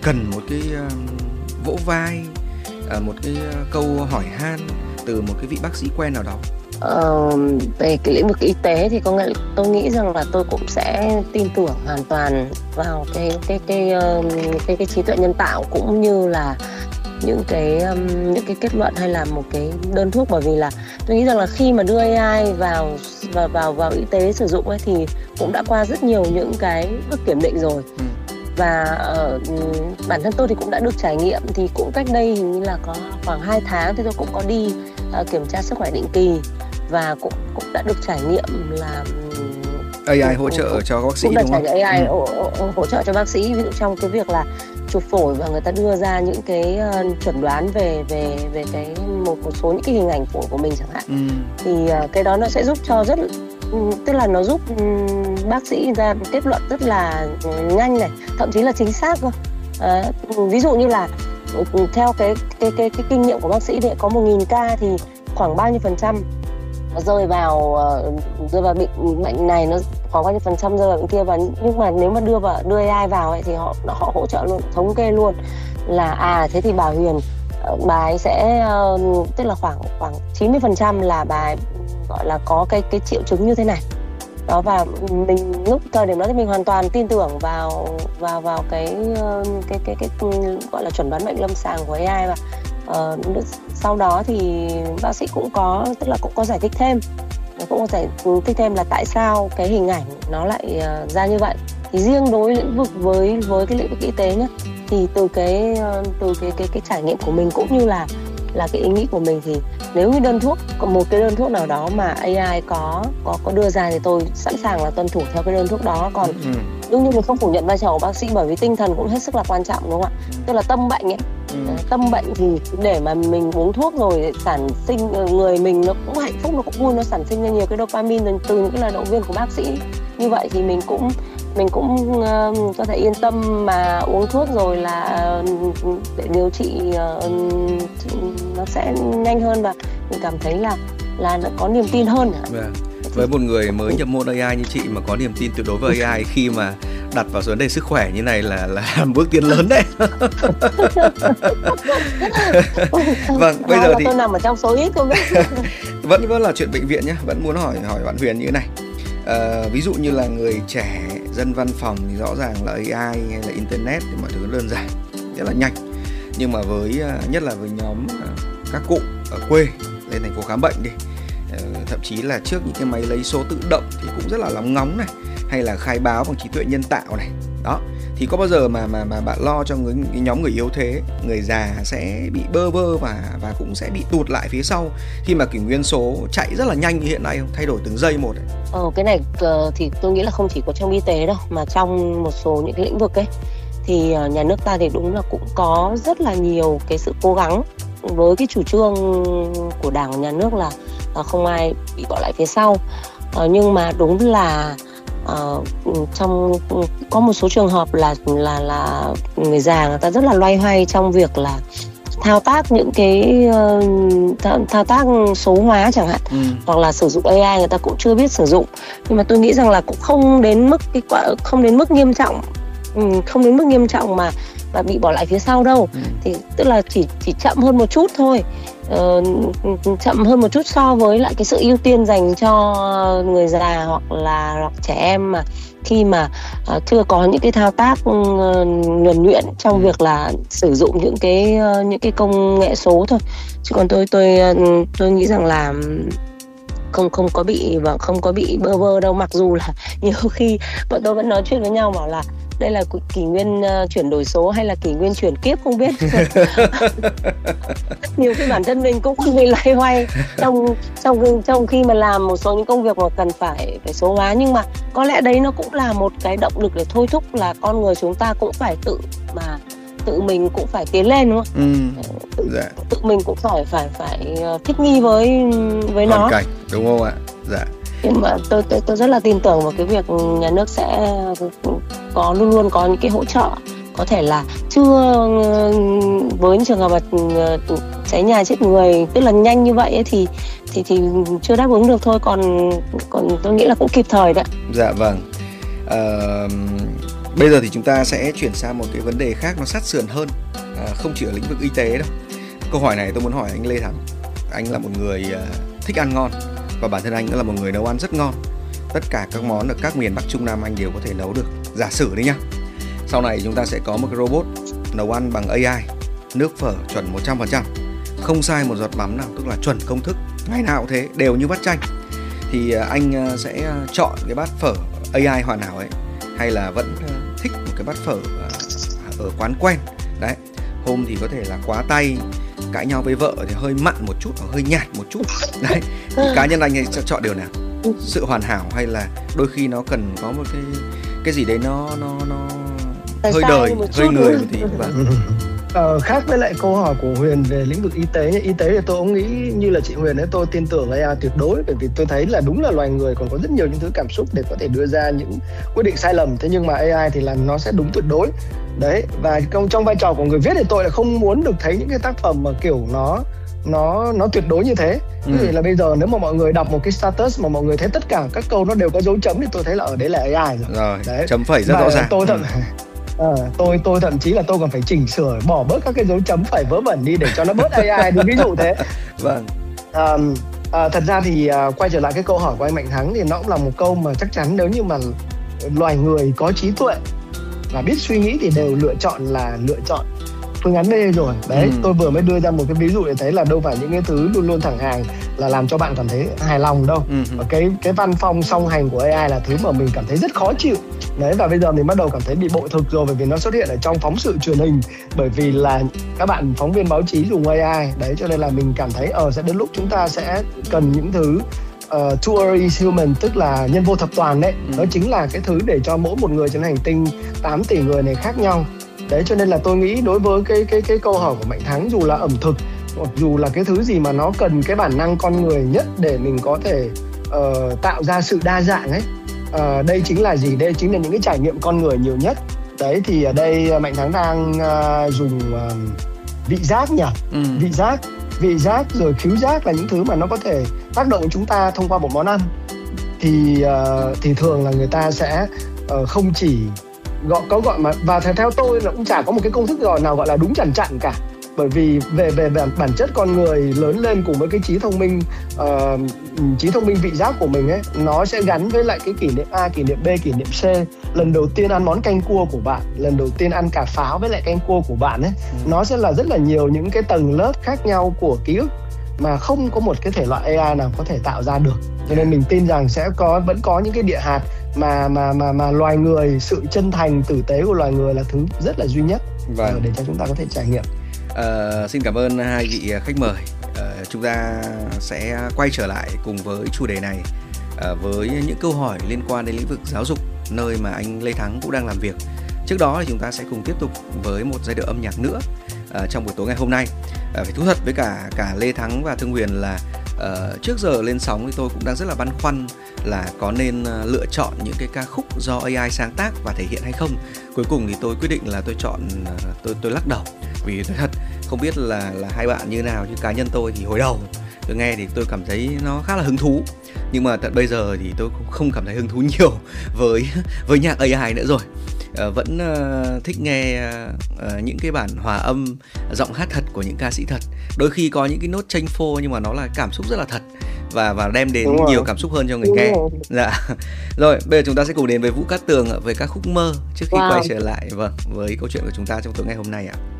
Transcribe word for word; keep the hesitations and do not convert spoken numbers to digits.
cần một cái uh, vỗ vai, uh, một cái uh, câu hỏi han từ một cái vị bác sĩ quen nào đó? Ờ, về cái lĩnh vực y tế thì có nghĩa tôi nghĩ rằng là tôi cũng sẽ tin tưởng hoàn toàn vào cái cái cái cái cái, cái trí tuệ nhân tạo, cũng như là những cái um, những cái kết luận hay là một cái đơn thuốc, bởi vì là tôi nghĩ rằng là khi mà đưa a i vào vào vào vào y tế sử dụng ấy thì cũng đã qua rất nhiều những cái bước kiểm định rồi. Ừ. Và uh, bản thân tôi thì cũng đã được trải nghiệm, thì cũng cách đây hình như là có khoảng hai tháng thì tôi cũng có đi uh, kiểm tra sức khỏe định kỳ, và cũng cũng đã được trải nghiệm là a i hỗ trợ cho các bác sĩ, cũng đúng không? a i ừ. hỗ, hỗ trợ cho bác sĩ, ví dụ trong cái việc là chụp phổi, và người ta đưa ra những cái uh, chẩn đoán về về về cái một một số những cái hình ảnh phổi của mình chẳng hạn. Ừ. Thì uh, cái đó nó sẽ giúp cho rất uh, tức là nó giúp um, bác sĩ ra kết luận rất là uh, nhanh này, thậm chí là chính xác cơ. Uh, ví dụ như là uh, theo cái cái cái cái kinh nghiệm của bác sĩ thì có một nghìn ca thì khoảng bao nhiêu phần trăm rơi vào uh, rơi vào bệnh bệnh này, nó khoảng bao nhiêu phần trăm rơi vào bệnh kia. Và nhưng mà nếu mà đưa vào đưa a i vào ấy, thì họ họ hỗ trợ luôn, thống kê luôn là à thế thì bà Huyền uh, bà ấy sẽ uh, tức là khoảng khoảng chín mươi phần trăm là bà ấy gọi là có cái cái triệu chứng như thế này đó. Và mình lúc thời điểm đó thì mình hoàn toàn tin tưởng vào vào vào cái uh, cái, cái cái cái gọi là chuẩn đoán bệnh lâm sàng của a i. Và Uh, sau đó thì bác sĩ cũng có tức là cũng có giải thích thêm, cũng có giải thích thêm là tại sao cái hình ảnh nó lại uh, ra như vậy. Thì riêng đối lĩnh vực với với cái lĩnh vực y tế nhá, thì từ cái uh, từ cái cái cái trải nghiệm của mình cũng như là là cái ý nghĩ của mình, thì nếu như đơn thuốc có một cái đơn thuốc nào đó mà a i có có có đưa ra thì tôi sẵn sàng là tuân thủ theo cái đơn thuốc đó. Còn ừ. đương nhiên mình không phủ nhận vai trò của bác sĩ, bởi vì tinh thần cũng hết sức là quan trọng, đúng không ạ? Ừ. Tức là tâm bệnh ấy. Ừ. Tâm bệnh thì để mà mình uống thuốc rồi sản sinh người mình nó cũng hạnh phúc, nó cũng vui, nó sản sinh ra nhiều cái dopamine từ những cái lời động viên của bác sĩ. Như vậy thì mình cũng mình cũng uh, có thể yên tâm mà uống thuốc rồi là uh, để điều trị uh, nó sẽ nhanh hơn, và mình cảm thấy là là nó có niềm tin hơn. Yeah. Với một người mới nhập môn a i như chị mà có niềm tin tuyệt đối với a i khi mà đặt vào vấn đề sức khỏe như này là là bước tiến lớn đấy. Vâng, bây giờ thì tôi nằm ở trong số ít không biết. Vẫn vẫn là chuyện bệnh viện nhé, vẫn muốn hỏi hỏi bạn Huyền như thế này. À, ví dụ như là người trẻ, dân văn phòng thì rõ ràng là a i hay là internet thì mọi thứ đơn giản, rất là nhanh. Nhưng mà với nhất là với nhóm các cụ ở quê lên thành phố khám bệnh đi, thậm chí là trước những cái máy lấy số tự động thì cũng rất là lóng ngóng này, hay là khai báo bằng trí tuệ nhân tạo này. Đó, thì có bao giờ mà mà mà bạn lo cho người, cái nhóm người yếu thế, người già sẽ bị bơ vơ và và cũng sẽ bị tụt lại phía sau khi mà kỷ nguyên số chạy rất là nhanh như hiện nay không? Thay đổi từng giây một ấy. Ờ, cái này uh, thì tôi nghĩ là không chỉ có trong y tế đâu, mà trong một số những cái lĩnh vực ấy thì uh, nhà nước ta thì đúng là cũng có rất là nhiều cái sự cố gắng với cái chủ trương của Đảng và nhà nước là uh, không ai bị bỏ lại phía sau. Uh, nhưng mà đúng là Uh, trong có một số trường hợp là là là người già người ta rất là loay hoay trong việc là thao tác những cái uh, thao, thao tác số hóa chẳng hạn, ừ. hoặc là sử dụng a i người ta cũng chưa biết sử dụng. Nhưng mà tôi nghĩ rằng là cũng không đến mức cái không đến mức nghiêm trọng, không đến mức nghiêm trọng mà mà bị bỏ lại phía sau đâu. Ừ. Thì tức là chỉ chỉ chậm hơn một chút thôi. Uh, chậm hơn một chút so với lại cái sự ưu tiên dành cho người già hoặc là hoặc trẻ em mà khi mà uh, chưa có những cái thao tác uh, nhuần nhuyễn trong việc là sử dụng những cái uh, những cái công nghệ số thôi. Chứ còn tôi tôi uh, tôi nghĩ rằng là không không có bị và không có bị bơ vơ đâu, mặc dù là nhiều khi bọn tôi vẫn nói chuyện với nhau bảo là đây là kỷ nguyên uh, chuyển đổi số hay là kỷ nguyên chuyển kiếp không biết. Nhiều khi bản thân mình cũng bị loay hoay trong trong trong khi mà làm một số những công việc mà cần phải phải số hóa, nhưng mà có lẽ đấy nó cũng là một cái động lực để thôi thúc là con người chúng ta cũng phải tự mà tự mình cũng phải tiến lên, đúng không? Ừ, tự, dạ. tự mình cũng phải phải phải thích nghi với với nó. Hoàn cảnh, đúng không ạ? Dạ. Nhưng mà tôi tôi tôi rất là tin tưởng vào cái việc nhà nước sẽ có luôn luôn có những cái hỗ trợ, có thể là chưa với những trường hợp mà cháy nhà chết người tức là nhanh như vậy ấy, thì thì thì chưa đáp ứng được thôi, còn còn tôi nghĩ là cũng kịp thời đấy. Dạ vâng. À, Bây giờ thì chúng ta sẽ chuyển sang một cái vấn đề khác, nó sát sườn hơn, à, không chỉ ở lĩnh vực y tế đâu. Câu hỏi này tôi muốn hỏi anh Lê Thắng. Anh là một người uh, thích ăn ngon, và bản thân anh cũng là một người nấu ăn rất ngon. Tất cả các món ở các miền Bắc Trung Nam anh đều có thể nấu được. Giả sử đi nhá, sau này chúng ta sẽ có một cái robot nấu ăn bằng a i, nước phở chuẩn một trăm phần trăm, không sai một giọt mắm nào, tức là chuẩn công thức, ngày nào cũng thế, đều như bát chanh. Thì uh, anh uh, sẽ chọn cái bát phở a i hoàn hảo ấy, hay là vẫn uh, thích một cái bát phở uh, ở quán quen. Đấy, hôm thì có thể là quá tay, cãi nhau với vợ thì hơi mặn một chút hoặc hơi nhạt một chút. Đấy, thì cá nhân anh sẽ chọn điều nào? Sự hoàn hảo hay là đôi khi nó cần có một cái cái gì đấy nó nó nó hơi đời, hơi người một tí. Vâng. Ờ, khác với lại câu hỏi của Huyền về lĩnh vực y tế, y tế thì tôi cũng nghĩ như là chị Huyền ấy, tôi tin tưởng a i tuyệt đối, bởi vì tôi thấy là đúng là loài người còn có rất nhiều những thứ cảm xúc để có thể đưa ra những quyết định sai lầm. Thế nhưng mà a i thì là nó sẽ đúng tuyệt đối. Đấy, và trong, trong vai trò của người viết thì tôi lại không muốn được thấy những cái tác phẩm mà kiểu nó nó nó tuyệt đối như thế. Ví dụ là bây giờ nếu mà mọi người đọc một cái status mà mọi người thấy tất cả các câu nó đều có dấu chấm thì tôi thấy là ở đấy là a i rồi. Rồi, đấy. Chấm phẩy rất và rõ ràng. Tôi thậm À, tôi tôi thậm chí là tôi còn phải chỉnh sửa, bỏ bớt các cái dấu chấm phẩy vớ vẩn đi để cho nó bớt a i đi, ví dụ thế. Vâng. À, à, thật ra thì à, quay trở lại cái câu hỏi của anh Mạnh Thắng thì nó cũng là một câu mà chắc chắn nếu như mà loài người có trí tuệ và biết suy nghĩ thì đều lựa chọn là lựa chọn phương án B rồi. Đấy, ừ. Tôi vừa mới đưa ra một cái ví dụ để thấy là đâu phải những cái thứ luôn luôn thẳng hàng là làm cho bạn cảm thấy hài lòng đâu. Ừ. Và cái cái văn phong song hành của a i là thứ mà mình cảm thấy rất khó chịu. Đấy, và bây giờ mình bắt đầu cảm thấy bị bội thực rồi, bởi vì nó xuất hiện ở trong phóng sự truyền hình, bởi vì là các bạn phóng viên báo chí dùng a i. Đấy, cho nên là mình cảm thấy ờ sẽ đến lúc chúng ta sẽ cần những thứ uh, two is human, tức là nhân vô thập toàn đấy. Ừ. Đó chính là cái thứ để cho mỗi một người trên hành tinh tám tỷ người này khác nhau. Đấy, cho nên là tôi nghĩ đối với cái cái cái câu hỏi của Mạnh Thắng, dù là ẩm thực hoặc dù là cái thứ gì mà nó cần cái bản năng con người nhất để mình có thể uh, tạo ra sự đa dạng ấy, uh, đây chính là gì? Đây chính là những cái trải nghiệm con người nhiều nhất. Đấy, thì ở đây Mạnh Thắng đang uh, dùng uh, vị giác nhỉ? Ừ. Vị giác, vị giác rồi khứu giác là những thứ mà nó có thể tác động chúng ta thông qua một món ăn. Thì uh, thì thường là người ta sẽ uh, không chỉ gọi có gọi mà, và theo tôi là cũng chả có một cái công thức gọi nào gọi là đúng chằn chặn cả, bởi vì về về bản, bản chất con người lớn lên cùng với cái trí thông minh uh, trí thông minh vị giác của mình ấy, nó sẽ gắn với lại cái kỷ niệm A, kỷ niệm B, kỷ niệm C. Lần đầu tiên ăn món canh cua của bạn, lần đầu tiên ăn cà pháo với lại canh cua của bạn ấy, ừ. nó sẽ là rất là nhiều những cái tầng lớp khác nhau của ký ức mà không có một cái thể loại a i nào có thể tạo ra được. Cho nên mình tin rằng sẽ có vẫn có những cái địa hạt mà mà mà mà loài người, sự chân thành tử tế của loài người là thứ rất là duy nhất. Vâng. Để cho chúng ta có thể trải nghiệm. Uh, xin cảm ơn hai vị khách mời. Uh, chúng ta sẽ quay trở lại cùng với chủ đề này uh, với những câu hỏi liên quan đến lĩnh vực giáo dục, nơi mà anh Lê Thắng cũng đang làm việc. Trước đó thì chúng ta sẽ cùng tiếp tục với một giai điệu âm nhạc nữa uh, trong buổi tối ngày hôm nay. Uh, phải thú thật với cả cả Lê Thắng và Thương Huyền là uh, trước giờ lên sóng thì tôi cũng đang rất là băn khoăn là có nên uh, lựa chọn những cái ca khúc do a i sáng tác và thể hiện hay không. Cuối cùng thì tôi quyết định là tôi chọn uh, tôi tôi lắc đầu, vì tôi thật không biết là là hai bạn như nào, chứ cá nhân tôi thì hồi đầu tôi nghe thì tôi cảm thấy nó khá là hứng thú, nhưng mà tận bây giờ thì tôi cũng không cảm thấy hứng thú nhiều với với nhạc a i nữa rồi. Uh, vẫn uh, thích nghe uh, những cái bản hòa âm, giọng hát thật của những ca sĩ thật. Đôi khi có những cái nốt chênh phô nhưng mà nó là cảm xúc rất là thật và và đem đến nhiều cảm xúc hơn cho người Đúng nghe. Rồi. Dạ. Rồi, bây giờ chúng ta sẽ cùng đến với Vũ Cát Tường với ca khúc Mơ trước khi wow. quay trở lại vâng với câu chuyện của chúng ta trong tối ngày hôm nay ạ.